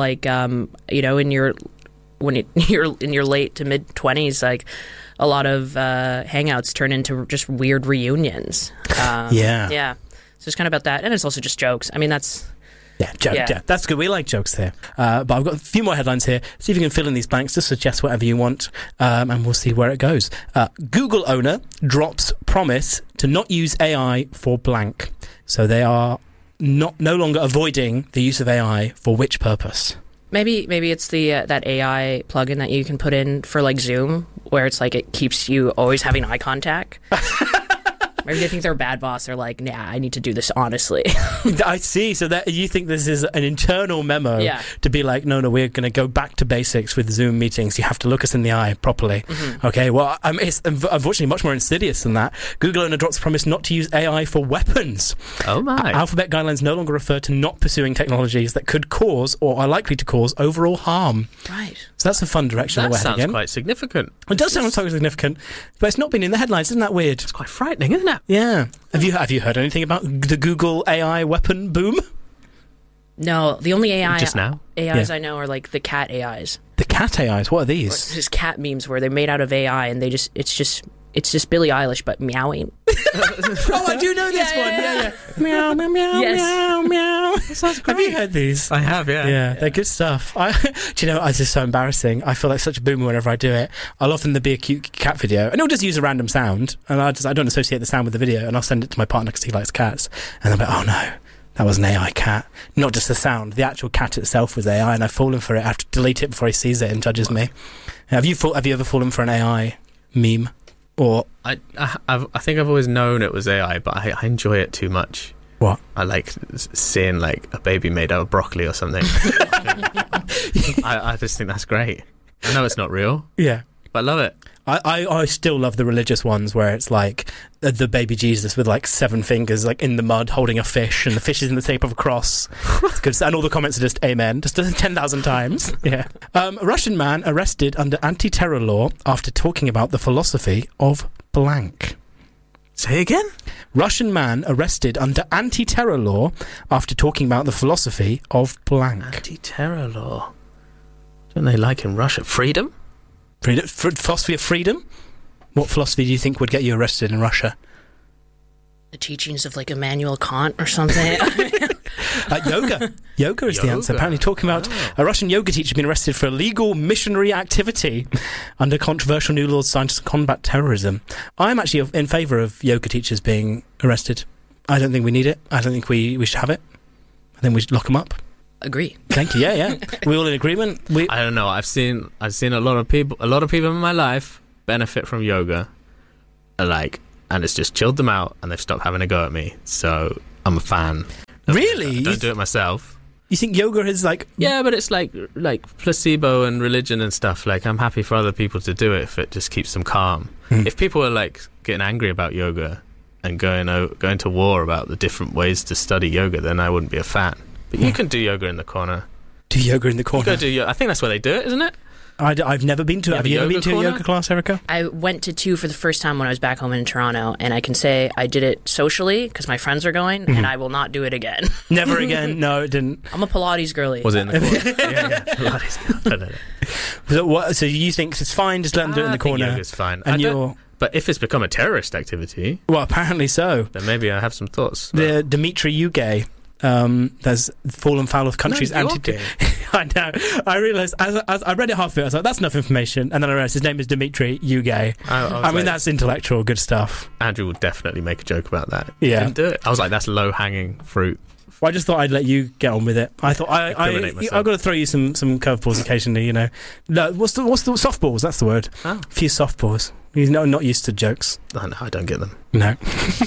when you're in your late to mid 20s, a lot of hangouts turn into just weird reunions. Yeah. So it's kind of about that, and it's also just jokes. I mean, that's. Yeah, that's good. We like jokes here. But I've got a few more headlines here. See if you can fill in these blanks. Just suggest whatever you want, and we'll see where it goes. Google owner drops promise to not use AI for blank. So they are no longer avoiding the use of AI for which purpose? Maybe it's the that AI plugin that you can put in for Zoom, where it's it keeps you always having eye contact. Maybe they think they're a bad boss. They're like, nah, I need to do this honestly. I see. So that you think this is an internal memo to be like, no, we're going to go back to basics with Zoom meetings. You have to look us in the eye properly. Mm-hmm. Okay, well, it's unfortunately much more insidious than that. Google owner drops promise not to use AI for weapons. Oh, my. Alphabet guidelines no longer refer to not pursuing technologies that could cause or are likely to cause overall harm. Right. So that's a fun direction that we're heading in. That sounds quite significant. It does sound significant, but it's not been in the headlines. Isn't that weird? It's quite frightening, isn't it? Yeah. Have you heard anything about the Google AI weapon boom? No, the only AIs I know are the cat AIs. The cat AIs? What are these? Just cat memes where they're made out of AI and it's just Billie Eilish but meowing. Oh, I do know this one. Yeah. Meow, meow, meow, meow, meow. That sounds great. Have you heard these? I have, yeah. Yeah, they're good stuff. Do you know, it's just so embarrassing. I feel like such a boomer whenever I do it. I'll often there be a cute cat video, and it'll just use a random sound, and I don't associate the sound with the video, and I'll send it to my partner because he likes cats, and I'm like, oh no, that was an AI cat. Not just the sound, the actual cat itself was AI, and I've fallen for it. I have to delete it before he sees it and judges me. Have you ever fallen for an AI meme? Or I think I've always known it was AI, but I enjoy it too much. What? I like seeing a baby made out of broccoli or something. I just think that's great. I know it's not real. Yeah. But I love it. I still love the religious ones where it's the baby Jesus with 7 fingers in the mud holding a fish, and the fish is in the shape of a cross. It's good. And all the comments are just amen, just 10,000 times. Yeah. Russian man arrested under anti-terror law after talking about the philosophy of blank. Say again? Russian man arrested under anti-terror law after talking about the philosophy of blank. Anti-terror law? Don't they like in Russia? Freedom? Philosophy of freedom? What philosophy do you think would get you arrested in Russia? The teachings of like Immanuel Kant or something. Yoga. Yoga is the answer. Apparently talking about a Russian yoga teacher being arrested for illegal missionary activity under controversial new laws designed to combat terrorism. I'm actually in favour of yoga teachers being arrested. I don't think we need it. I don't think we should have it. I think we should lock them up. Agree. Thank you. Yeah. We all in agreement? I don't know. I've seen a lot of people in my life benefit from yoga, and it's just chilled them out, and they've stopped having a go at me. So I'm a fan. Really? I don't do it myself. You think yoga is like... Yeah, but it's like placebo and religion and stuff. Like, I'm happy for other people to do it if it just keeps them calm. If people are like getting angry about yoga and going to war about the different ways to study yoga, then I wouldn't be a fan. But you can do yoga in the corner. Do yoga in the corner? You go do I think that's where they do it, isn't it? I've never been to it. Have you ever been to a yoga class, Erica? I went to 2 for the first time when I was back home in Toronto, and I can say I did it socially because my friends are going, and I will not do it again. Never again? No, it didn't. I'm a Pilates girly. Was it in the corner? Pilates. So you think it's fine, just let them do it in the corner? Yoga's fine. And but if it's become a terrorist activity... Well, apparently so. Then maybe I have some thoughts. The Dmitry Yugay... there's fallen foul of countries anti. I know. I realised as I read it half of it, I was like, "That's enough information," and then I realised his name is Dmitry Yugay. I mean, that's intellectual good stuff. Andrew would definitely make a joke about that. Yeah, didn't do it. I was like, "That's low hanging fruit." Well, I just thought I'd let you get on with it. I thought I've got to throw you some curveballs occasionally. You know, no, what's the softballs? That's the word. Oh. A few softballs. He's not used to jokes. Oh, no, I don't get them. No.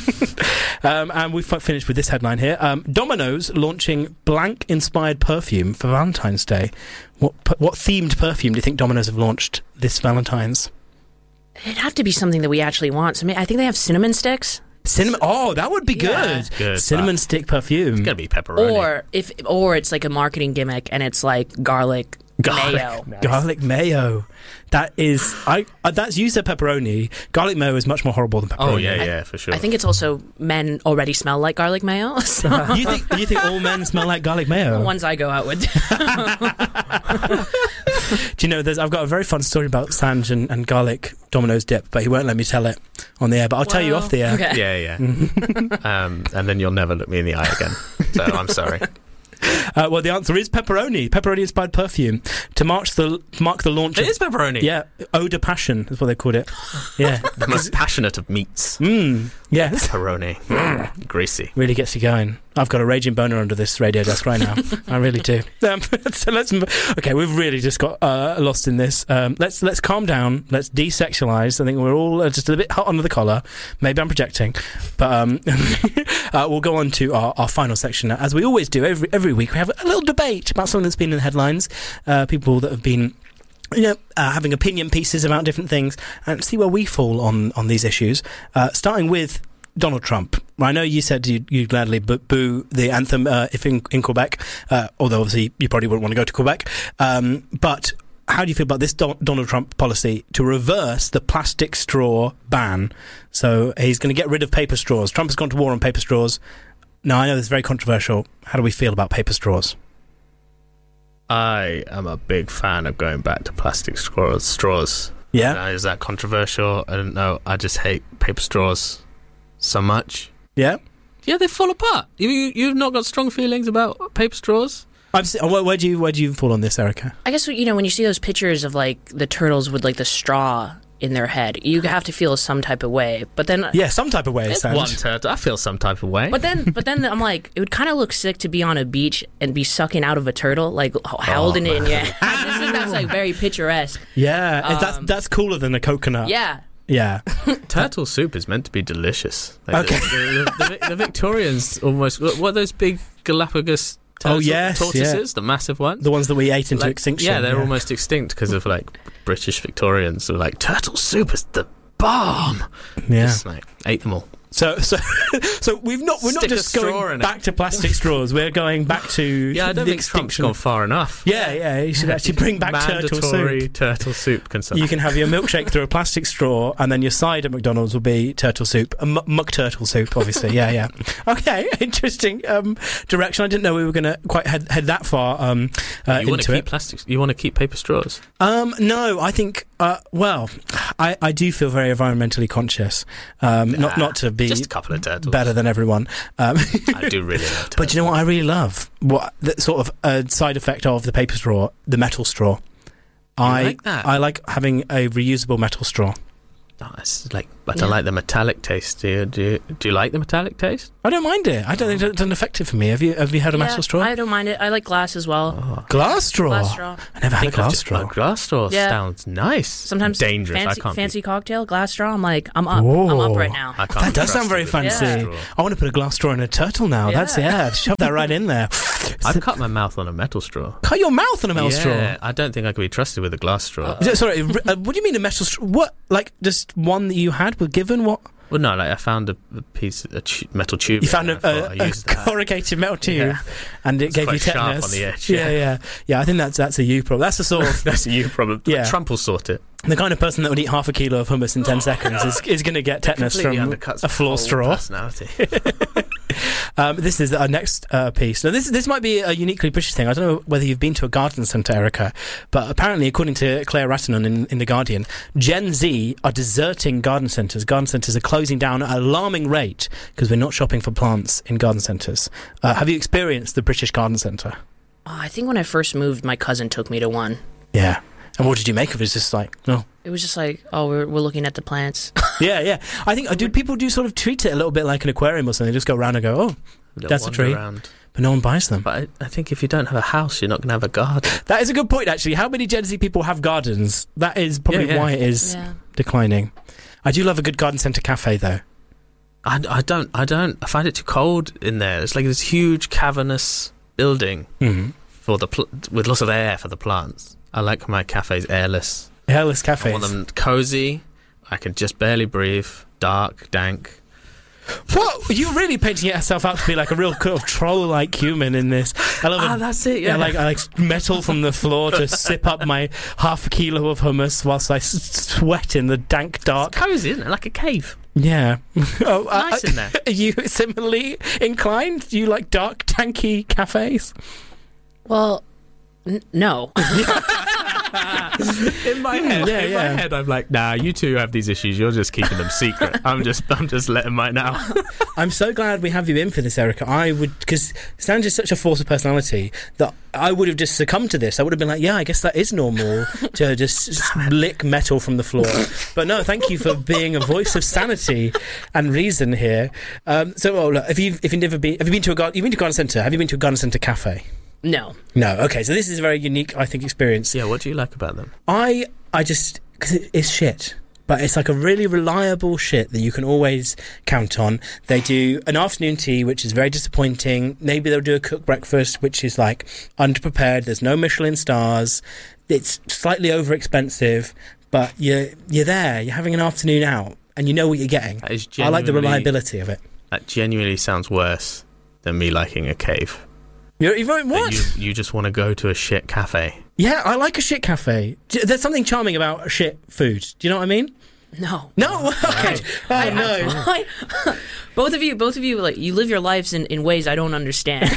And we've finished with this headline here. Domino's launching blank-inspired perfume for Valentine's Day. What themed perfume do you think Domino's have launched this Valentine's? It'd have to be something that we actually want. So I think they have cinnamon sticks. Cinnamon? Oh, that would be good. Cinnamon stick perfume. It's gonna be pepperoni. Or it's like a marketing gimmick, and it's like garlic mayo. Nice. Garlic mayo. That is, that's you said pepperoni. Garlic mayo is much more horrible than pepperoni. Oh yeah, for sure. I think it's also men already smell like garlic mayo. So. You think all men smell like garlic mayo? The ones I go out with. Do you know? I've got a very fun story about Sanj and garlic Domino's dip, but he won't let me tell it on the air. But I'll tell you off the air. Okay. Yeah. And then you'll never look me in the eye again. So I'm sorry. Well, the answer is pepperoni. Pepperoni-inspired perfume to mark the launch. It is pepperoni. Yeah, Eau de Passion is what they called it. Yeah, the most passionate of meats. Yes, pepperoni, greasy. Really gets you going. I've got a raging boner under this radio desk right now. I really do. So okay, we've really just got lost in this. Let's calm down. Let's desexualize. I think we're all just a bit hot under the collar. Maybe I'm projecting, but we'll go on to our final section as we always do every week. We have a little debate about something that's been in the headlines. People that have been having opinion pieces about different things, and see where we fall on these issues. Starting with Donald Trump. I know you said you'd gladly boo the anthem if in Quebec, although obviously you probably wouldn't want to go to Quebec. But how do you feel about this Donald Trump policy to reverse the plastic straw ban? So he's going to get rid of paper straws. Trump has gone to war on paper straws. Now, I know this is very controversial. How do we feel about paper straws? I am a big fan of going back to plastic straws. Yeah? Is that controversial? I don't know. I just hate paper straws so much. Yeah? Yeah, they fall apart. You've not got strong feelings about paper straws? Where do you fall on this, Erica? I guess, when you see those pictures of, like, the turtles with, like, the straw in their head, you have to feel some type of way. But then... Yeah, some type of way. One turtle. I feel some type of way. But then I'm like, it would kind of look sick to be on a beach and be sucking out of a turtle, like, holding it in your hand. I just think that's, like, very picturesque. Yeah, that's cooler than a coconut. Yeah. Yeah. Turtle soup is meant to be delicious. Like okay. The Victorians almost... What are those big Galapagos tortoises? The massive ones? The ones that we ate into extinction. Yeah, they're almost extinct because of, like, British Victorians who were like, turtle soup is the bomb. Yeah. Just, like, ate them all. So we're not just going back to plastic straws. We're going back to I don't think Trump's gone far enough. Yeah. You should actually bring back mandatory turtle soup consumption. You can have your milkshake through a plastic straw, and then your side at McDonald's will be turtle soup, muck turtle soup, obviously. Yeah. Okay, interesting direction. I didn't know we were going to quite head that far. You want to keep plastics? You want to keep paper straws? No, I think Well, I do feel very environmentally conscious. Not to be just a couple of turtles. Better than everyone. I do really love turtles. But you know what I really love? What the sort of side effect of the paper straw, the metal straw. I like that? I like having a reusable metal straw. Oh, it's like, but I like the metallic taste. Do you like the metallic taste? I don't mind it. I don't think it doesn't affect it for me. Have you had a metal straw? I don't mind it. I like glass as well. Oh. Glass straw? Glass straw. I never had a glass straw. A glass straw sounds nice. Sometimes dangerous. Fancy cocktail, glass straw. I'm like, I'm up. I'm up right now. That does sound very fancy. Yeah. I want to put a glass straw in a turtle now. Yeah. Shove that right in there. I've cut my mouth on a metal straw. Cut your mouth on a metal straw? I don't think I could be trusted with a glass straw. Sorry, what do you mean a metal straw? What, like just one that you had were given? What? Well, no, like I found a piece, metal tube. You found a corrugated metal tube, and it gave you tetanus. Sharp on the edge. Yeah. I think that's a you problem. That's the sort of that's a you problem. Yeah, Trump will sort it. The kind of person that would eat half a kilo of hummus in 10 seconds is going to get tetanus from a floor straw. Personality. This is our next piece. Now, this might be a uniquely British thing. I don't know whether you've been to a garden centre, Erica, but apparently, according to Claire Rattinon in The Guardian, Gen Z are deserting garden centres. Garden centres are closing down at an alarming rate because we're not shopping for plants in garden centres. Have you experienced the British garden centre? I think when I first moved, my cousin took me to one. Yeah. And what did you make of it? It's just like, no. It was just like, we're looking at the plants. Yeah. I think, do people sort of treat it a little bit like an aquarium or something? They just go around and go, that's a tree. But no one buys them. But I think if you don't have a house, you're not going to have a garden. That is a good point, actually. How many Gen Z people have gardens? That is probably why it is declining. I do love a good garden centre cafe, though. I don't. I find it too cold in there. It's like this huge cavernous building for with lots of air for the plants. I like my cafes airless. Airless cafes. I want them cozy. I can just barely breathe. Dark, dank. What? You're really painting yourself out to be like a real kind of troll-like human in this. I love it. That's it, yeah. I like metal from the floor to sip up my half a kilo of hummus whilst I sweat in the dank, dark. It's cozy, isn't it? Like a cave. Yeah. Nice in there. Are you similarly inclined? Do you like dark, danky cafes? Well, no. In my head, I'm like, nah, you two have these issues. You're just keeping them secret. I'm just letting mine out. I'm so glad we have you in for this, Erica. Because Stan's just such a force of personality that I would have just succumbed to this. I would have been like, yeah, I guess that is normal to just lick metal from the floor. But no, thank you for being a voice of sanity and reason here. Look, have you been to a garden centre? Have you been to a garden centre cafe? No. Okay, so this is a very unique, I think, experience. Yeah, what do you like about them? I just... because it's shit. But it's like a really reliable shit that you can always count on. They do an afternoon tea, which is very disappointing. Maybe they'll do a cooked breakfast, which is like underprepared. There's no Michelin stars. It's slightly over expensive, but you're there. You're having an afternoon out, and you know what you're getting. I like the reliability of it. That genuinely sounds worse than me liking a cave. What? You just want to go to a shit cafe. Yeah, I like a shit cafe. There's something charming about a shit food. Do you know what I mean? No. Okay. No. Both of you, like, you live your lives in ways I don't understand.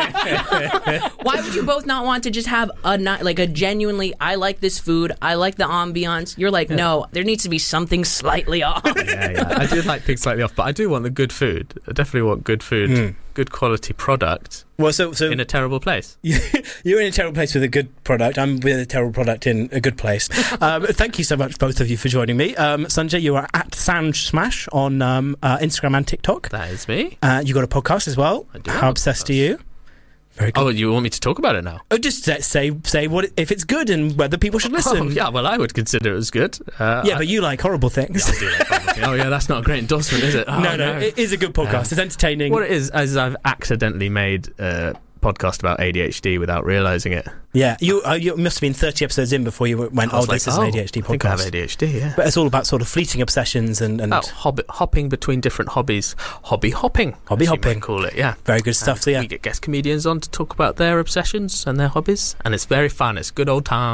Why would you both not want to just have a genuinely, I like this food, I like the ambiance? You're like, no, there needs to be something slightly off. Yeah. I do like things slightly off, but I do want the good food. I definitely want good food, good quality product. Well, so in a terrible place. You're in a terrible place with a good product. I'm with a terrible product in a good place. Thank you so much, both of you, for joining me. Sanjay, you are at Sanj Smash on Instagram and TikTok. That is me. You got a podcast as well. I do. How obsessed are you? Very good. Oh, you want me to talk about it now? Oh, just say what if it's good and whether people should listen. Oh, yeah, well, I would consider it as good. But you like horrible things. Yeah, I do like horrible things. Oh, yeah, that's not a great endorsement, is it? Oh, no, it is a good podcast. It's entertaining. What it is I've accidentally made a podcast about ADHD without realising it. Yeah, you must have been 30 episodes in before you went, this is an ADHD podcast. I think I have ADHD, yeah. But it's all about sort of fleeting obsessions and hopping between different hobbies. Hobby hopping, call it, yeah. Very good stuff, we get guest comedians on to talk about their obsessions and their hobbies, and it's very fun. It's a good old time.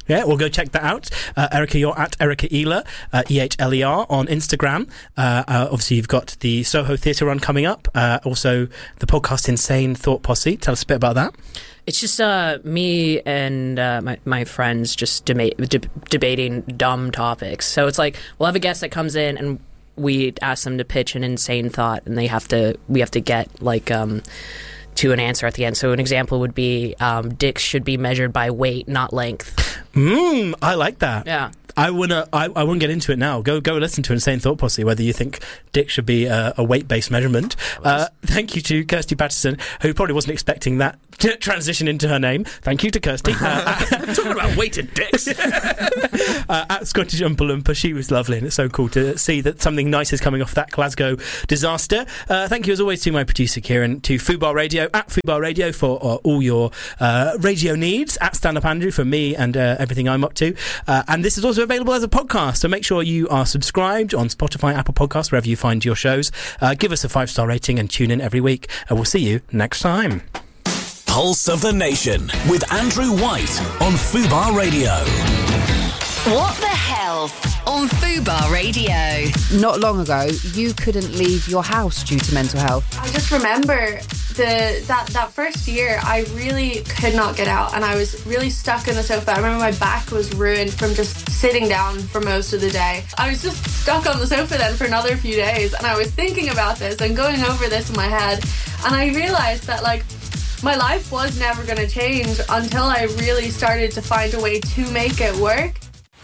Yeah, we'll go check that out. Erica, you're at Erica Ehler, EHLER on Instagram. Obviously, you've got the Soho Theatre Run coming up. Also, the podcast Insane Thought Posse. Tell us a bit about that. It's just me and my friends just debating dumb topics. So it's like we'll have a guest that comes in and we ask them to pitch an insane thought, and we have to get like to an answer at the end. So an example would be dicks should be measured by weight, not length. I like that. Yeah. I won't get into it now. Go listen to Insane Thought Posse, whether you think dick should be a weight-based measurement. Thank you to Kirsty Patterson, who probably wasn't expecting that transition into her name. Thank you to Kirsty. Talking about weighted dicks. At Scottish Oompa Loompa, she was lovely, and it's so cool to see that something nice is coming off that Glasgow disaster. Thank you as always to my producer Kieran, to Fubar Radio, at Fubar Radio for all your radio needs, at Stand Up Andrew for me and everything I'm up to. And this is also available as a podcast, so make sure you are subscribed on Spotify, Apple Podcasts, wherever you find your shows. Give us a 5-star rating and tune in every week, and we'll see you next time. Pulse of the Nation with Andrew White on Fubar Radio. What the hell on Fubar Radio? Not long ago, you couldn't leave your house due to mental health. I just remember that first year, I really could not get out, and I was really stuck in the sofa. I remember my back was ruined from just sitting down for most of the day. I was just stuck on the sofa then for another few days, and I was thinking about this and going over this in my head, and I realised that, like, my life was never going to change until I really started to find a way to make it work.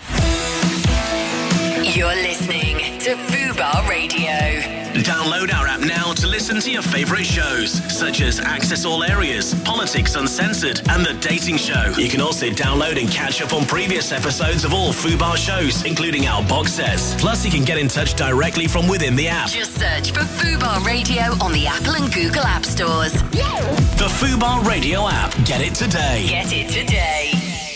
You're listening to Fubar Radio. Download our app now to listen to your favourite shows, such as Access All Areas, Politics Uncensored, and The Dating Show. You can also download and catch up on previous episodes of all Fubar shows, including our box sets. Plus, you can get in touch directly from within the app. Just search for Fubar Radio on the Apple and Google App Stores. The Fubar Radio app. Get it today. Get it today.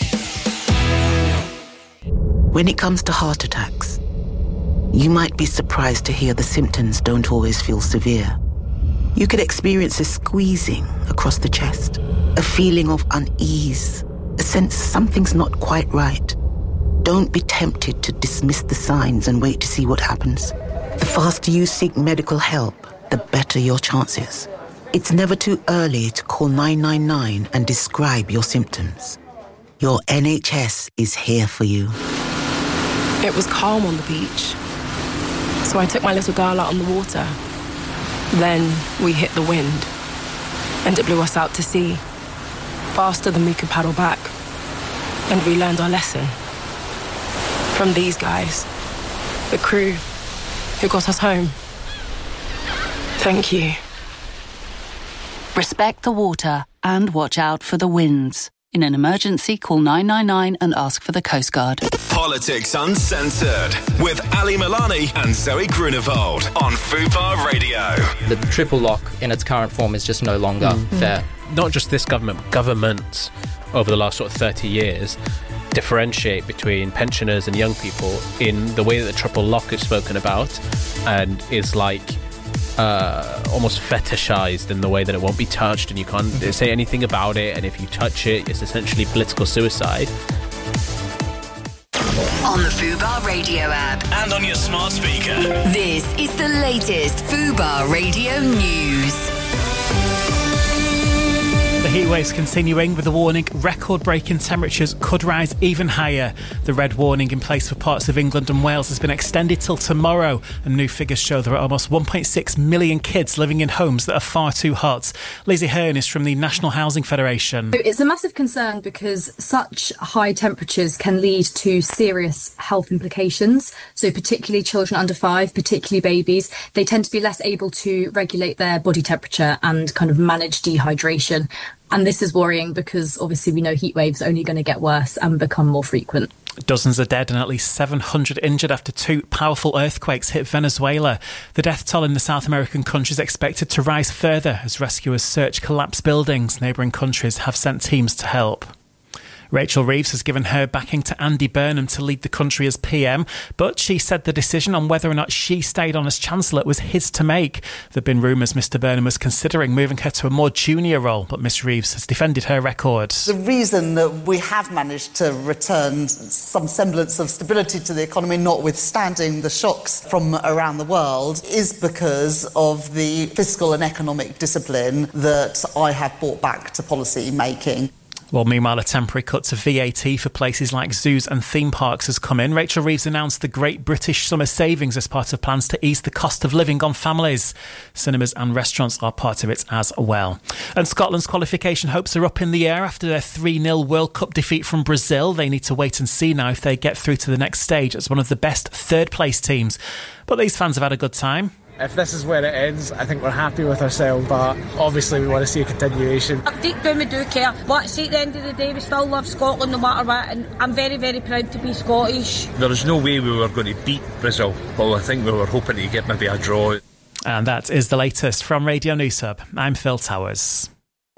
When it comes to heart attacks, you might be surprised to hear the symptoms don't always feel severe. You could experience a squeezing across the chest, a feeling of unease, a sense something's not quite right. Don't be tempted to dismiss the signs and wait to see what happens. The faster you seek medical help, the better your chances. It's never too early to call 999 and describe your symptoms. Your NHS is here for you. It was calm on the beach, so I took my little girl out on the water. Then we hit the wind, and it blew us out to sea, faster than we could paddle back. And we learned our lesson from these guys, the crew who got us home. Thank you. Respect the water and watch out for the winds. In an emergency, call 999 and ask for the Coast Guard. Politics Uncensored with Ali Milani and Zoe Grunewald on Fubar Radio. The triple lock in its current form is just no longer fair. Not just this government, but governments over the last sort of 30 years differentiate between pensioners and young people in the way that the triple lock is spoken about and is like almost fetishized in the way that it won't be touched and you can't say anything about it, and if you touch it, it's essentially political suicide. On the Fubar Radio app and on your smart speaker. This is the latest Fubar Radio news. The heatwave's continuing with a warning record-breaking temperatures could rise even higher. The red warning in place for parts of England and Wales has been extended till tomorrow, and new figures show there are almost 1.6 million kids living in homes that are far too hot. Lizzie Hearn is from the National Housing Federation. It's a massive concern because such high temperatures can lead to serious health implications. So particularly children under 5, particularly babies, they tend to be less able to regulate their body temperature and kind of manage dehydration. And this is worrying because obviously we know heat waves are only going to get worse and become more frequent. Dozens are dead and at least 700 injured after 2 powerful earthquakes hit Venezuela. The death toll in the South American country is expected to rise further as rescuers search collapsed buildings. Neighbouring countries have sent teams to help. Rachel Reeves has given her backing to Andy Burnham to lead the country as PM, but she said the decision on whether or not she stayed on as Chancellor was his to make. There have been rumours Mr Burnham was considering moving her to a more junior role, but Miss Reeves has defended her record. The reason that we have managed to return some semblance of stability to the economy, notwithstanding the shocks from around the world, is because of the fiscal and economic discipline that I have brought back to policy making. Well, meanwhile, a temporary cut to VAT for places like zoos and theme parks has come in. Rachel Reeves announced the Great British Summer Savings as part of plans to ease the cost of living on families. Cinemas and restaurants are part of it as well. And Scotland's qualification hopes are up in the air after their 3-0 World Cup defeat from Brazil. They need to wait and see now if they get through to the next stage as one of the best third-place teams. But these fans have had a good time. If this is where it ends, I think we're happy with ourselves, but obviously we want to see a continuation. Deep down we do care, but see, at the end of the day we still love Scotland no matter what, and I'm very, very proud to be Scottish. There was no way we were going to beat Brazil, but I think we were hoping to get maybe a draw. And that is the latest from Radio News Hub. I'm Phil Towers.